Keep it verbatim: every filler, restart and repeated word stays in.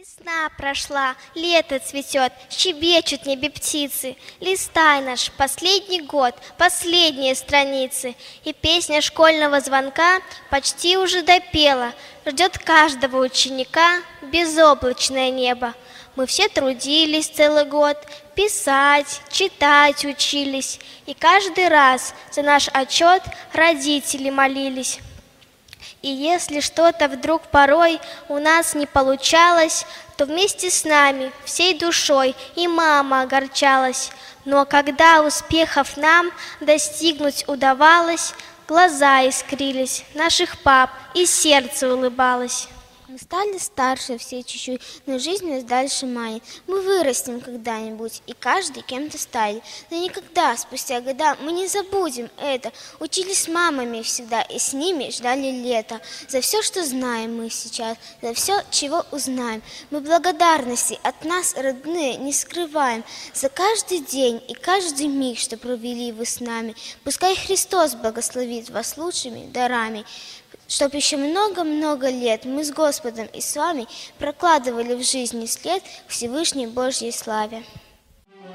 Весна прошла, лето цветет, щебечут небе птицы. Листай наш последний год, последние страницы. И песня школьного звонка почти уже допела. Ждет каждого ученика безоблачное небо. Мы все трудились целый год, писать, читать учились. И каждый раз за наш отчет родители молились. И если что-то вдруг порой у нас не получалось, то вместе с нами, всей душой, и мама огорчалась. Но когда успехов нам достигнуть удавалось, глаза искрились наших пап, и сердце улыбалось. Мы стали старше все чуть-чуть, но жизнь нас дальше манит. Мы вырастем когда-нибудь, и каждый кем-то станет. Но никогда, спустя года, мы не забудем это. Учились с мамами всегда, и с ними ждали лето. За все, что знаем мы сейчас, за все, чего узнаем. Мы благодарности от нас, родные, не скрываем. За каждый день и каждый миг, что провели вы с нами. Пускай Христос благословит вас лучшими дарами. Чтоб еще много-много лет мы с Господом и с вами прокладывали в жизни след к Всевышней Божьей славе.